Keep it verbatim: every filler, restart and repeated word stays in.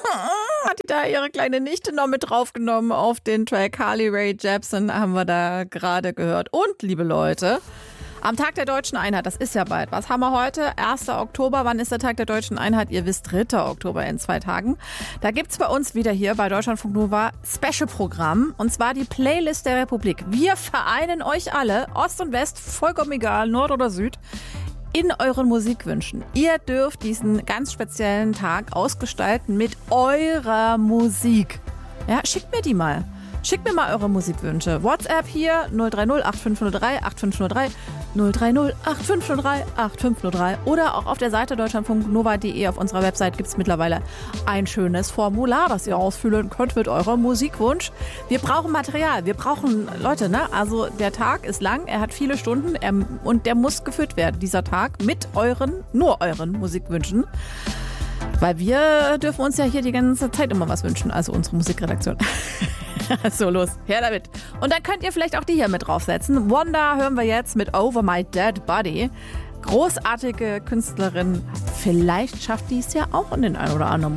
hat die da ihre kleine Nichte noch mit draufgenommen auf den Track. Carly Rae Jepsen haben wir da gerade gehört. Und, liebe Leute, am Tag der Deutschen Einheit, das ist ja bald. Was haben wir heute? erster Oktober. Wann ist der Tag der Deutschen Einheit? Ihr wisst, dritter Oktober in zwei Tagen. Da gibt's bei uns wieder hier bei Deutschlandfunk Nova Special-Programm. Und zwar die Playlist der Republik. Wir vereinen euch alle, Ost und West, vollkommen egal, Nord oder Süd, in euren Musikwünschen. Ihr dürft diesen ganz speziellen Tag ausgestalten mit eurer Musik. Ja, schickt mir die mal. Schickt mir mal eure Musikwünsche. WhatsApp hier null drei null acht fünf null drei acht fünf null drei null drei null acht fünf null drei acht fünf null drei oder auch auf der Seite deutschlandfunk nova punkt de auf unserer Website gibt es mittlerweile ein schönes Formular, das ihr ausfüllen könnt mit eurem Musikwunsch. Wir brauchen Material, wir brauchen Leute, ne? Also der Tag ist lang, er hat viele Stunden er, und der muss gefüllt werden, dieser Tag, mit euren, nur euren Musikwünschen. Weil wir dürfen uns ja hier die ganze Zeit immer was wünschen, also unsere Musikredaktion. So, los, her damit. Und dann könnt ihr vielleicht auch die hier mit draufsetzen. Wanda hören wir jetzt mit Over My Dead Body. Großartige Künstlerin. Vielleicht schafft die es ja auch in den ein oder anderen